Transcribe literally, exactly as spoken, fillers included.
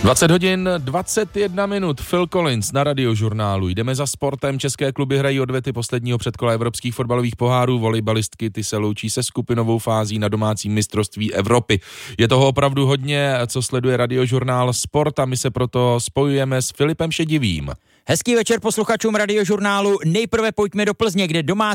dvacet hodin dvacet jedna minut, Phil Collins na Radiožurnálu. Jdeme za sportem, české kluby hrají odvety posledního předkola evropských fotbalových pohárů, volejbalistky ty se loučí se skupinovou fází na domácím mistrovství Evropy. Je toho opravdu hodně, co sleduje Radiožurnál Sport a my se proto spojujeme s Filipem Šedivým. Hezký večer posluchačům Radiožurnálu. Nejprve pojďme do Plzně, kde domácí